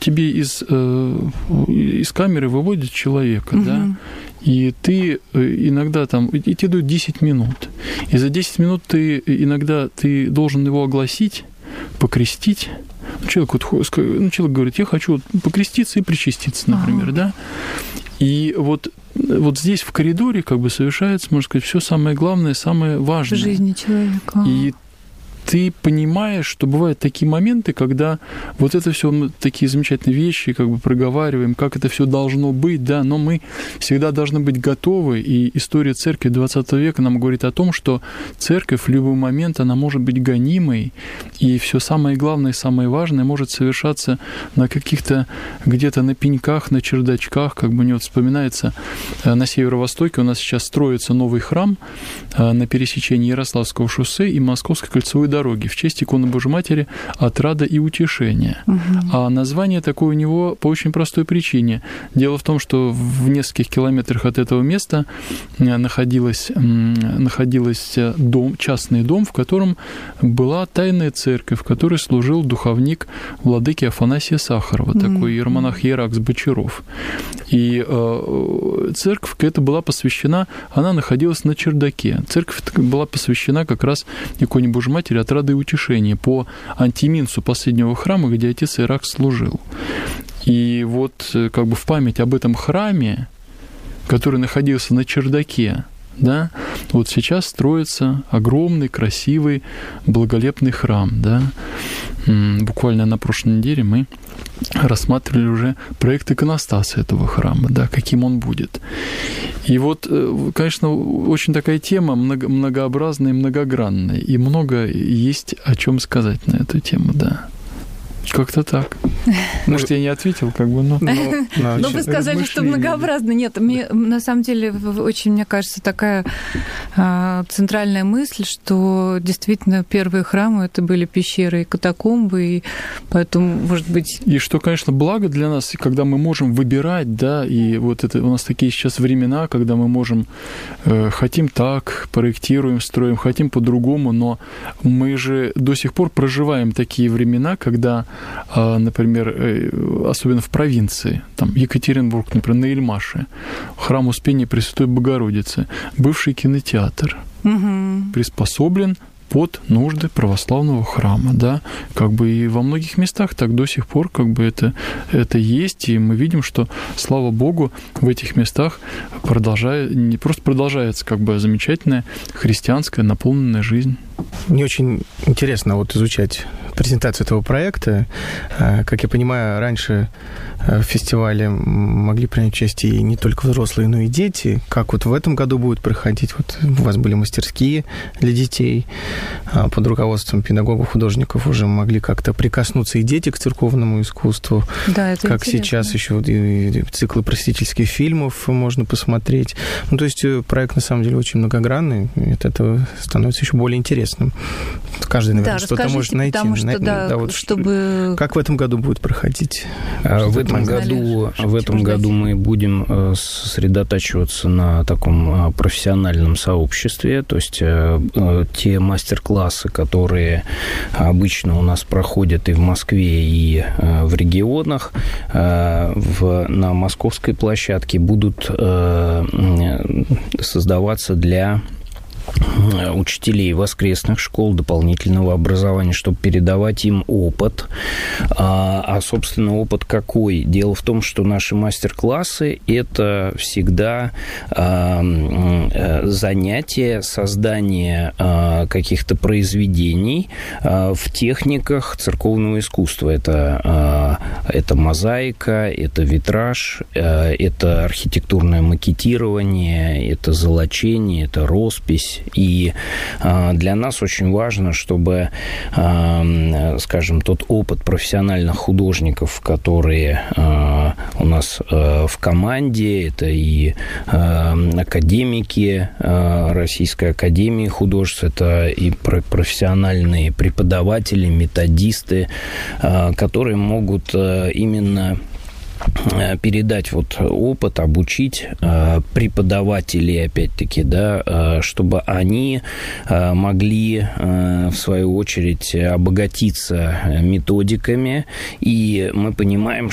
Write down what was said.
тебе из камеры выводят человека, да, и ты иногда там, и тебе дают 10 минут. И за 10 минут иногда ты должен его огласить, покрестить. Человек говорит, я хочу покреститься и причаститься, например, да. И вот здесь в коридоре как бы совершается, можно сказать, все самое главное, самое важное. В жизни человека. И ты понимаешь, что бывают такие моменты, когда вот это все мы такие замечательные вещи как бы проговариваем, как это все должно быть, да, но мы всегда должны быть готовы, и история церкви 20 века нам говорит о том, что церковь в любой момент, она может быть гонимой, и все самое главное, самое важное может совершаться на каких-то где-то на пеньках, на чердачках, как бы мне вот вспоминается, на северо-востоке у нас сейчас строится новый храм на пересечении Ярославского шоссе и Московской кольцевой дороги в честь иконы Божьей Матери «Отрада и утешение». А название такое у него по очень простой причине. Дело в том, что в нескольких километрах от этого места находился дом, частный дом, в котором была тайная церковь, в которой служил духовник владыки Афанасия Сахарова, такой иеромонах-иерарх Бочаров. И церковь эта была посвящена, она находилась на чердаке. Церковь была посвящена как раз иконе Божьей Матери «Отрады и утешения» по антиминсу последнего храма, где отец Иерарх служил. И вот как бы в память об этом храме, который находился на чердаке, да, вот сейчас строится огромный, красивый, благолепный храм, да. Буквально на прошлой неделе мы рассматривали уже проект иконостаса этого храма, да, каким он будет. И вот, конечно, очень такая тема многообразная и многогранная, и много есть о чем сказать на эту тему, да. Как-то так. Может, я не ответил, как бы, но... Но вы сказали, что многообразно. Нет, мне, на самом деле, очень, мне кажется, такая центральная мысль, что действительно первые храмы — это были пещеры и катакомбы, и поэтому, может быть... И что, конечно, благо для нас, когда мы можем выбирать, да, и вот это у нас такие сейчас времена, когда мы можем, хотим так, проектируем, строим, хотим по-другому, но мы же до сих пор проживаем такие времена, когда, например, особенно в провинции, там Екатеринбург, например, на Ильмаше, храм Успения Пресвятой Богородицы, бывший кинотеатр, приспособлен под нужды православного храма, да, как бы и во многих местах так до сих пор как бы это есть, и мы видим, что, слава Богу, в этих местах не просто продолжается как бы замечательная христианская наполненная жизнь. Мне очень интересно вот изучать презентацию этого проекта. Как я понимаю, раньше в фестивале могли принять участие не только взрослые, но и дети. Как вот в этом году будет проходить? Вот у вас были мастерские для детей. Под руководством педагогов, художников уже могли как-то прикоснуться и дети к церковному искусству. Да, это как интересно. Сейчас еще и циклы просветительских фильмов можно посмотреть. Ну, то есть проект на самом деле очень многогранный, и от этого становится еще более интересным. Каждый, наверное, что-то может найти. Потому что, да, вот чтобы... Как в этом году будет проходить? В этом году мы будем сосредотачиваться на таком профессиональном сообществе, то есть те мастер-классы, которые обычно у нас проходят и в Москве, и в регионах, на московской площадке будут создаваться для учителей воскресных школ дополнительного образования, чтобы передавать им опыт. Собственно, опыт какой? Дело в том, что наши мастер-классы – это всегда занятия, создание каких-то произведений в техниках церковного искусства. Это мозаика, это витраж, это архитектурное макетирование, это золочение, это роспись. И для нас очень важно, чтобы, скажем, тот опыт профессиональных художников, которые у нас в команде, это и академики Российской академии художеств, это и профессиональные преподаватели, методисты, которые могут именно передать вот опыт, обучить преподавателей, опять-таки, да, чтобы они могли, в свою очередь, обогатиться методиками. И мы понимаем,